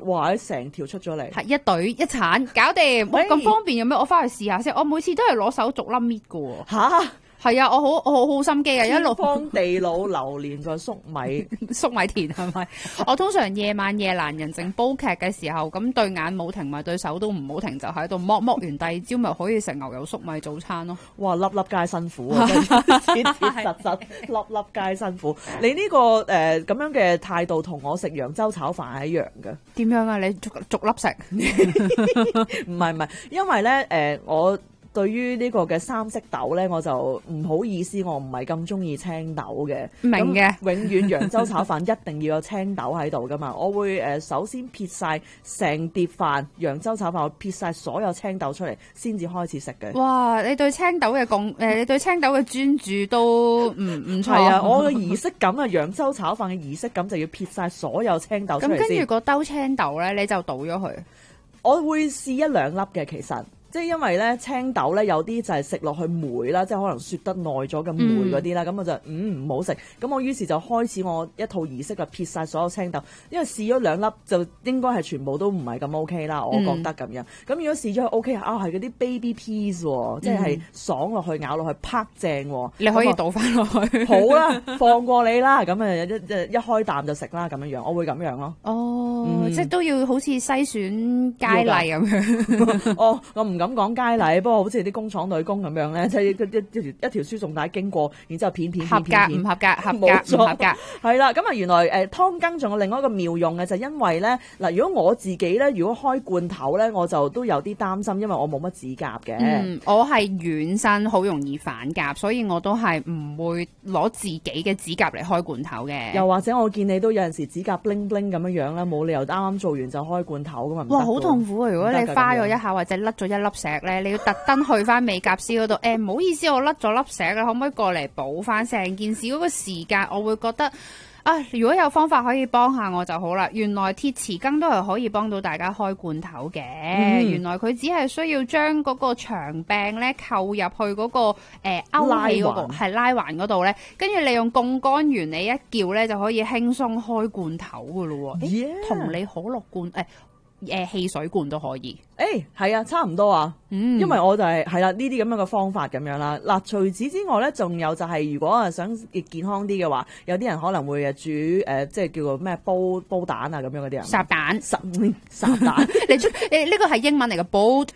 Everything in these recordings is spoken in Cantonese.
哇！成條出咗嚟， 係一隊一鏟搞掂，哇咁方便嘅咩？我翻去試下先。我每次都係攞手逐粒搣㗎喎。 吓？ 係啊，我好心機啊，一路天荒地老流連在粟米粟米田係咪？我通常夜晚夜闌人靜煲劇嘅時候，咁對眼冇停，咪對手都唔好停，就喺度剝完第二朝，咪可以食牛油粟米早餐咯。 哇！粒粒皆辛苦啊，真係切切實實，粒粒皆辛苦。你呢個咁樣嘅態度，同我食揚州炒飯係一樣嘅。 點樣啊？你逐粒食？ 唔係，因為咧我對於呢個嘅三色豆咧，我就唔好意思，我唔係咁中意青豆嘅。 明嘅， 永遠揚州炒飯一定要有青豆喺度噶嘛。我會首先撇晒成碟飯，揚州炒飯我撇晒所有青豆出嚟，先至開始食嘅。 哇！你對青豆嘅你對青豆嘅專注都唔錯。 係啊，我嘅儀式感啊，揚州炒飯嘅儀式感就要撇晒所有青豆出嚟先。 咁跟住個兜青豆咧，你就倒咗佢。 我會試一兩粒嘅，其實。即係因為咧青豆咧有啲就係食落去霉啦，即係可能雪得耐咗嘅霉嗰啲啦，咁我就唔好食。咁我於是就開始我一套儀式就撇晒所有青豆，因為試咗兩粒就應該係全部都唔係咁 OK 啦，我覺得咁樣。咁如果試咗 OK 啊，係嗰啲 baby peas 喎，即係爽落去咬落去啪正喎， 你可以倒翻落去。 好啦，放過你啦，咁一開啖就食啦，咁樣我會咁樣咯。 哦，即係都要好似篩選佳麗咁樣。 哦，我唔敢講佳麗，不過好似啲工廠女工咁樣咧，即係一條輸送帶經過，然之後片合格唔合格，合格唔合格。 係啦，咁啊原來湯羹仲有另外一個妙用嘅，就因為咧嗱，如果我自己咧，如果開罐頭咧，我就都有啲擔心，因為我冇乜指甲嘅。 我係軟身，好容易反甲，所以我都係唔會攞自己嘅指甲嚟開罐頭嘅。 又或者我見你都有陣時指甲 bling bling 咁樣樣啦，冇理由啱啱做完就開罐頭噶嘛。 哇，好痛苦啊！如果你花咗一下或者甩咗一粒石咧，你要特登去翻美甲師嗰度，唔好意思，我甩咗粒石啦，可唔可以過嚟補翻？成件事嗰個時間，我會覺得如果有方法可以幫下我就好啦。原來鐵匙羹都係可以幫到大家開罐頭嘅。原來佢只係需要將嗰個長柄咧扣入去嗰個勾起嗰個係拉環嗰度咧，跟住利用槓桿原理一撬咧就可以輕鬆開罐頭噶咯喎。同你可樂罐汽水罐都可以。 係啊，差唔多啊。因為我就係啦呢啲咁樣嘅方法咁樣啦。嗱，除此之外咧，仲有就係如果想健康啲嘅話，有啲人可能會煮即係叫做咩煲蛋啊咁樣嗰啲人。 烚蛋。 烚蛋。 你呢個係英文嚟嘅 boiled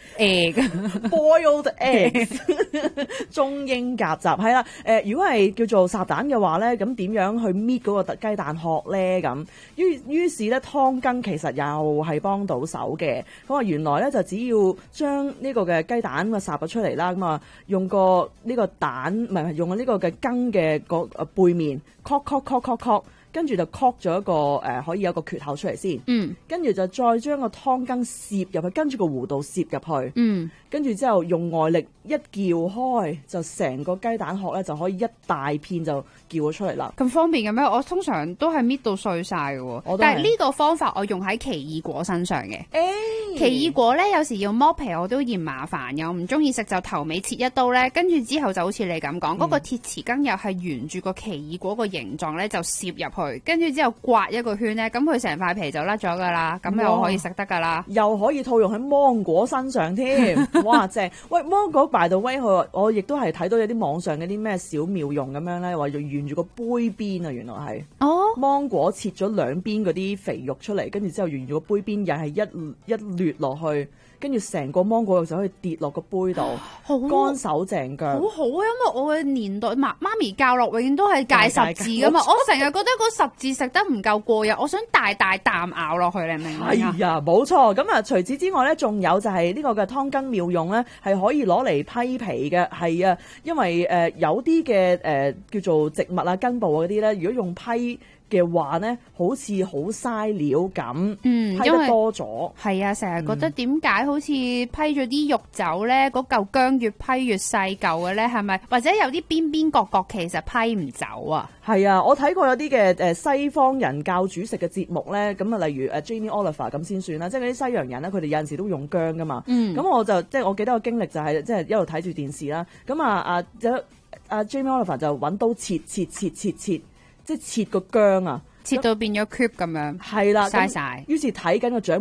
egg。boiled eggs。中英夾雜係啦。如果係叫做烚蛋嘅話咧，咁點樣去搣嗰個雞蛋殼咧？咁於是咧湯羹其實又係幫到手嘅。咁啊原來咧就只要將呢個嘅雞蛋咁啊烚咗出嚟啦，咁啊用呢個蛋唔係用呢個嘅羹嘅個背面，cut，跟住就 cut 咗一個可以有一個缺口出嚟先，跟住就再將個湯羹攝入去，跟住個弧度攝入去，跟住之後用外力一撬開，就成個雞蛋殼咧就可以一大片就撬咗出嚟啦。 咁方便嘅咩？我通常都係搣到碎晒嘅喎，但係呢個方法我用喺奇異果身上嘅。奇異果咧有時要剝皮我都嫌麻煩，又唔中意食，就頭尾切一刀咧，跟住之後就好似你咁講，嗰個鐵匙羹又係沿住個奇異果個形狀咧就攝入去，跟住之後刮一個圈咧，咁佢成塊皮就甩咗噶啦，咁又可以食得噶啦， 又可以套用喺芒果身上添。哇正！喂，芒果 by the way， 我亦都係睇到有啲網上嗰啲咩小妙用咁樣咧，話沿住個杯邊啊，原來係芒果切咗兩邊嗰啲肥肉出嚟，跟住之後沿住個杯邊又係一掠落去，跟住成個芒果肉就可以跌落個杯度，乾手淨腳。 好好啊，因為我嘅年代媽咪教落永遠都係戒十字噶嘛，我成日覺得嗰十字食得唔夠過癮，我想大大啖咬落去，你明唔明啊？ 係啊，冇錯。咁啊，除此之外咧，仲有就係呢個嘅湯羹妙用咧，係可以攞嚟批皮嘅。係啊，因為有啲嘅叫做植物啊根部嗰啲咧，如果用批嘅話咧，好似好嘥料咁，批得多咗。 係啊，成日覺得點解好似批咗啲肉走咧，嗰嚿薑越批越細嚿嘅咧，係咪？或者有啲邊邊角角其實批唔走啊？ 係啊，我睇過有啲嘅西方人教煮食嘅節目咧，咁啊例如Jamie Oliver 咁先算啦，即係嗰啲西洋人咧，佢哋有陣時都用薑噶嘛。咁我就即係我記得個經歷就係即係一路睇住電視啦。咁Jamie Oliver 就揾刀切，即係切個薑啊， 切到變咗 cube 咁樣， 係啦， 嘥晒。 於是睇緊個長